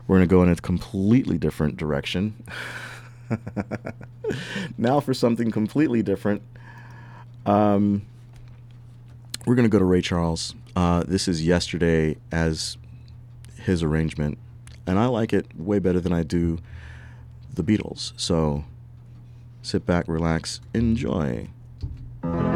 We're going to go in a completely different direction. Now for something completely different. We're going to go to Ray Charles. This is Yesterday as his arrangement, and I like it way better than I do the Beatles. So sit back, relax, enjoy.